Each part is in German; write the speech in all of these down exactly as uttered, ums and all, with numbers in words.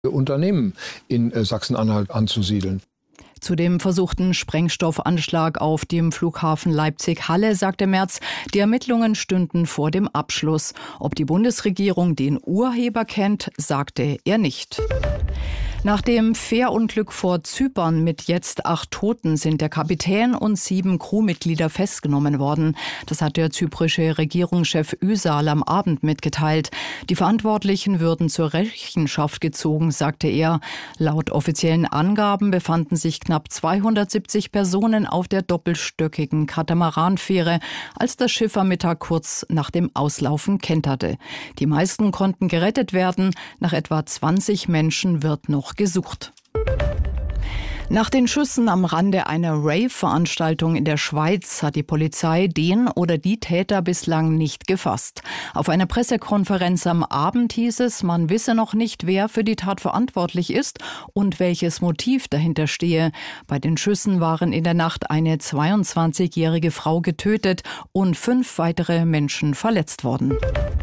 Unternehmen in Sachsen-Anhalt anzusiedeln. Zu dem versuchten Sprengstoffanschlag auf dem Flughafen Leipzig-Halle sagte Merz, die Ermittlungen stünden vor dem Abschluss. Ob die Bundesregierung den Urheber kennt, sagte er nicht. Nach dem Fährunglück vor Zypern mit jetzt acht Toten sind der Kapitän und sieben Crewmitglieder festgenommen worden. Das hat der zyprische Regierungschef Üsal am Abend mitgeteilt. Die Verantwortlichen würden zur Rechenschaft gezogen, sagte er. Laut offiziellen Angaben befanden sich knapp zweihundertsiebzig Personen auf der doppelstöckigen Katamaranfähre, als das Schiff am Mittag kurz nach dem Auslaufen kenterte. Die meisten konnten gerettet werden. Nach etwa zwanzig Menschen wird noch gesucht. Nach den Schüssen am Rande einer Rave-Veranstaltung in der Schweiz hat die Polizei den oder die Täter bislang nicht gefasst. Auf einer Pressekonferenz am Abend hieß es, man wisse noch nicht, wer für die Tat verantwortlich ist und welches Motiv dahinter stehe. Bei den Schüssen waren in der Nacht eine zweiundzwanzigjährige Frau getötet und fünf weitere Menschen verletzt worden.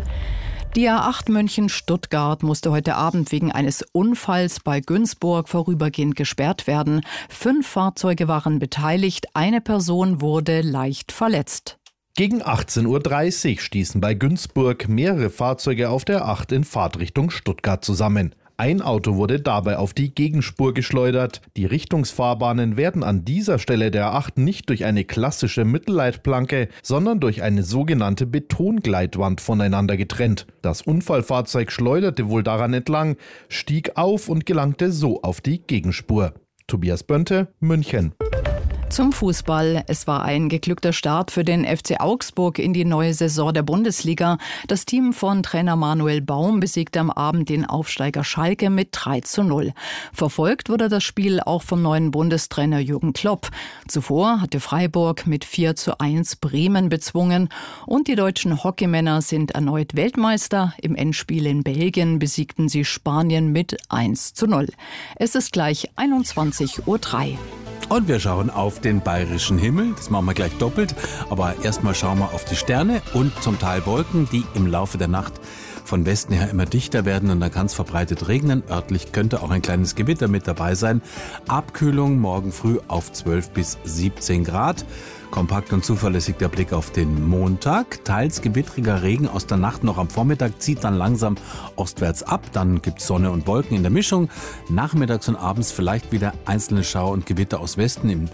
Die A acht München-Stuttgart musste heute Abend wegen eines Unfalls bei Günzburg vorübergehend gesperrt werden. Fünf Fahrzeuge waren beteiligt, eine Person wurde leicht verletzt. Gegen achtzehn Uhr dreißig stießen bei Günzburg mehrere Fahrzeuge auf der A acht in Fahrtrichtung Stuttgart zusammen. Ein Auto wurde dabei auf die Gegenspur geschleudert. Die Richtungsfahrbahnen werden an dieser Stelle der A acht nicht durch eine klassische Mittelleitplanke, sondern durch eine sogenannte Betongleitwand voneinander getrennt. Das Unfallfahrzeug schleuderte wohl daran entlang, stieg auf und gelangte so auf die Gegenspur. Tobias Bönte, München. Zum Fußball. Es war ein geglückter Start für den F C Augsburg in die neue Saison der Bundesliga. Das Team von Trainer Manuel Baum besiegte am Abend den Aufsteiger Schalke mit drei zu null. Verfolgt wurde das Spiel auch vom neuen Bundestrainer Jürgen Klopp. Zuvor hatte Freiburg mit vier zu eins Bremen bezwungen. Und die deutschen Hockeymänner sind erneut Weltmeister. Im Endspiel in Belgien besiegten sie Spanien mit eins zu null. Es ist gleich einundzwanzig Uhr drei. Und wir schauen auf den bayerischen Himmel. Das machen wir gleich doppelt. Aber erstmal schauen wir auf die Sterne und zum Teil Wolken, die im Laufe der Nacht von Westen her immer dichter werden und dann kann es verbreitet regnen. Örtlich könnte auch ein kleines Gewitter mit dabei sein. Abkühlung morgen früh auf zwölf bis siebzehn Grad. Kompakt und zuverlässig der Blick auf den Montag. Teils gewittriger Regen aus der Nacht noch am Vormittag, zieht dann langsam ostwärts ab. Dann gibt es Sonne und Wolken in der Mischung. Nachmittags und abends vielleicht wieder einzelne Schauer und Gewitter aus Westen. Im,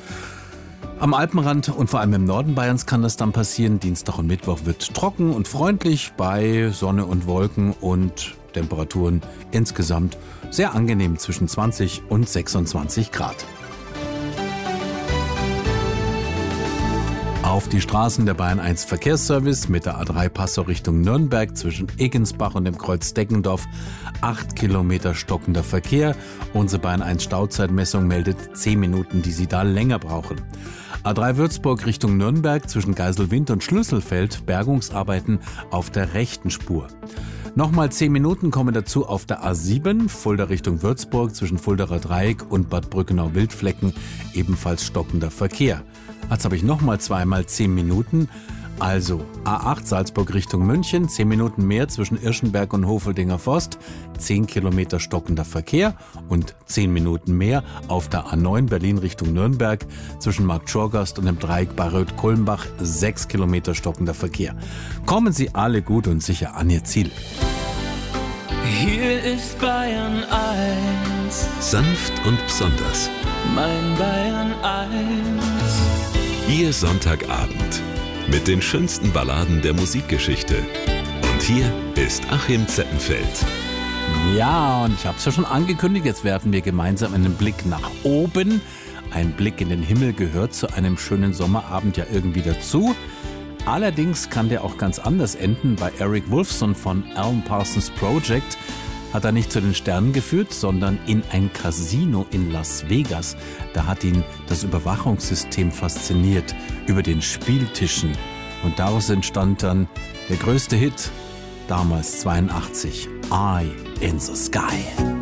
am Alpenrand und vor allem im Norden Bayerns kann das dann passieren. Dienstag und Mittwoch wird trocken und freundlich bei Sonne und Wolken und Temperaturen insgesamt sehr angenehm zwischen zwanzig und sechsundzwanzig Grad. Auf die Straßen der Bayern eins Verkehrsservice mit der A drei Passau Richtung Nürnberg zwischen Eggensbach und dem Kreuz Deggendorf. Acht Kilometer stockender Verkehr. Unsere Bayern eins Stauzeitmessung meldet zehn Minuten, die Sie da länger brauchen. A drei Würzburg Richtung Nürnberg zwischen Geiselwind und Schlüsselfeld. Bergungsarbeiten auf der rechten Spur. Nochmal zehn Minuten kommen dazu auf der A sieben, Fulda Richtung Würzburg zwischen Fuldaer Dreieck und Bad Brückenau-Wildflecken. Ebenfalls stockender Verkehr. Jetzt habe ich nochmal zweimal zehn Minuten. Also A acht Salzburg Richtung München, zehn Minuten mehr zwischen Irschenberg und Hofeldinger Forst, zehn Kilometer stockender Verkehr und zehn Minuten mehr auf der A neun Berlin Richtung Nürnberg zwischen Marktschorgast und dem Dreieck Bayreuth-Kulmbach, sechs Kilometer stockender Verkehr. Kommen Sie alle gut und sicher an Ihr Ziel. Hier ist Bayern eins. Sanft und besonders. Mein Bayern eins. Ihr Sonntagabend mit den schönsten Balladen der Musikgeschichte. Und hier ist Achim Zeppenfeld. Ja, und ich habe es ja schon angekündigt, jetzt werfen wir gemeinsam einen Blick nach oben. Ein Blick in den Himmel gehört zu einem schönen Sommerabend ja irgendwie dazu. Allerdings kann der auch ganz anders enden. Bei Eric Wolfson von Alan Parsons Project hat er nicht zu den Sternen geführt, sondern in ein Casino in Las Vegas. Da hat ihn das Überwachungssystem fasziniert über den Spieltischen. Und daraus entstand dann der größte Hit, damals zweiundachtzig, Eye in the Sky.